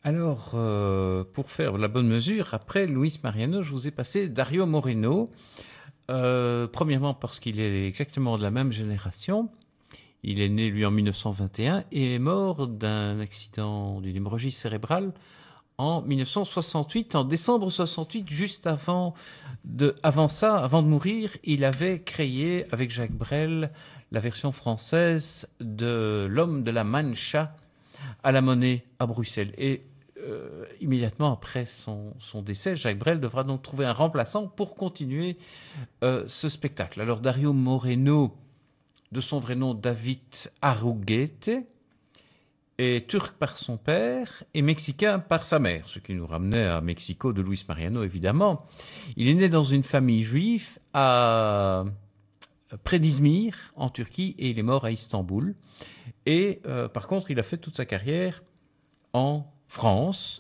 Alors, pour faire la bonne mesure, après Luis Mariano, je vous ai passé Dario Moreno. Premièrement parce qu'il est exactement de la même génération. Il est né, lui, en 1921 et est mort d'un accident d'une hémorragie cérébrale en 1968, en décembre 68, juste avant ça, avant de mourir, il avait créé avec Jacques Brel la version française de L'Homme de la Mancha à la Monnaie à Bruxelles. Et immédiatement après son décès, Jacques Brel devra donc trouver un remplaçant pour continuer ce spectacle. Alors Dario Moreno, de son vrai nom David Arruguete, est turc par son père et mexicain par sa mère, ce qui nous ramenait à Mexico de Luis Mariano, évidemment. Il est né dans une famille juive près d'Izmir, en Turquie, et il est mort à Istanbul. Et par contre, il a fait toute sa carrière en France,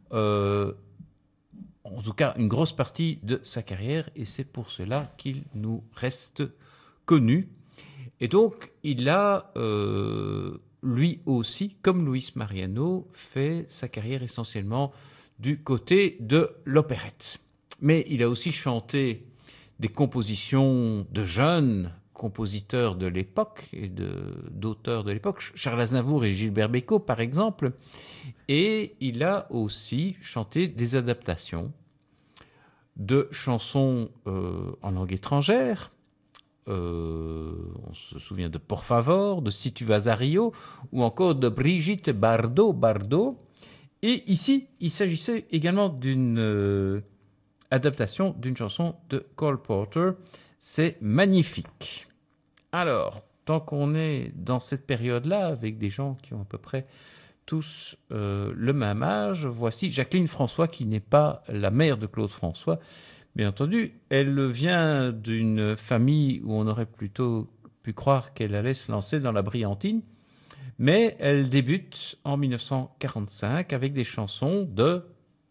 en tout cas une grosse partie de sa carrière, et c'est pour cela qu'il nous reste connu. Et donc, il a, lui aussi, comme Luis Mariano, fait sa carrière essentiellement du côté de l'opérette. Mais il a aussi chanté des compositions de jeunes compositeurs de l'époque et d'auteurs de l'époque, Charles Aznavour et Gilbert Bécaud par exemple, et il a aussi chanté des adaptations de chansons en langue étrangère. On se souvient de Por Favor, de Si tu vas à Rio, ou encore de Brigitte Bardot. Et ici, il s'agissait également d'une adaptation d'une chanson de Cole Porter. C'est magnifique. Alors, tant qu'on est dans cette période-là, avec des gens qui ont à peu près tous le même âge, voici Jacqueline François, qui n'est pas la mère de Claude François. Bien entendu, elle vient d'une famille où on aurait plutôt pu croire qu'elle allait se lancer dans la brillantine, mais elle débute en 1945 avec des chansons de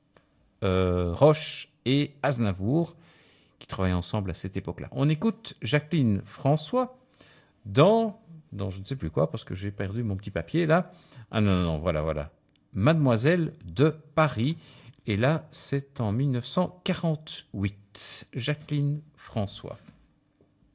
Roche et Aznavour, qui travaillaient ensemble à cette époque-là. On écoute Jacqueline François dans je ne sais plus quoi, parce que j'ai perdu mon petit papier là. Ah non, voilà. Mademoiselle de Paris. Et là, c'est en 1948. Jacqueline François.